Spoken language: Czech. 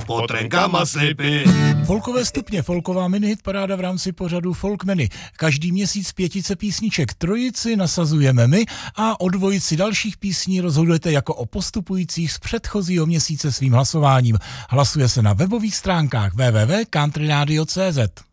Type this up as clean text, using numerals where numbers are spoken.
pod trenkama slipy. Folkové stupně, folková minihit paráda v rámci pořadu Folkmeny. Každý měsíc 5 písniček, trojici nasazujeme my a o dvojici dalších písní rozhodujete jako o postupujících z předchozího měsíce svým hlasováním. Hlasuje se na webových stránkách www.countryradio.cz.